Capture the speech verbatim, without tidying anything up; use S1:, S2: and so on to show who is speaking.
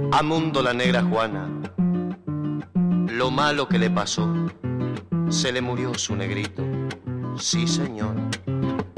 S1: A Mundo la negra Juana, lo malo que le pasó, se le murió su negrito, sí señor.